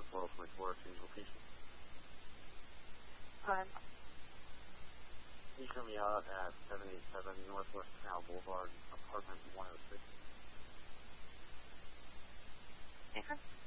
404 exchange location. Fine. Can you show me out at 787 Northwest Canal Boulevard, apartment 106? Okay.